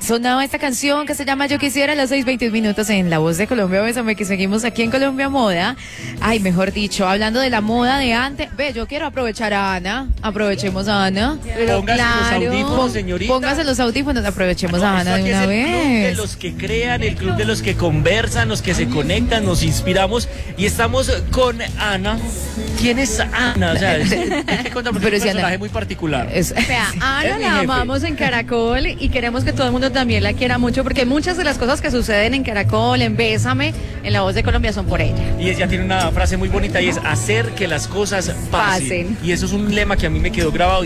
Sonaba esta canción que se llama Yo Quisiera a las 6:21 en La Voz de Colombia. Bésame, que seguimos aquí en Colombia Moda. Ay, mejor dicho, hablando de la moda de antes. Ve, yo quiero aprovechar a Ana. Aprovechemos a Ana. Pero póngase los audífonos, señorita. Póngase los audífonos, aprovechemos a Ana de una vez. El club de los que crean, el club de los que conversan, los que se conectan, nos inspiramos. Y estamos con Ana. ¿Quién es Ana? O sea, hay que contar porque es un personaje muy particular. Vea, Ana la amamos en Caracol y queremos que todo el mundo también la quiera mucho porque muchas de las cosas que suceden en Caracol, en Bésame, en La Voz de Colombia son por ella. Y ella tiene una frase muy bonita y es hacer que las cosas pasen. Y eso es un lema que a mí me quedó grabado.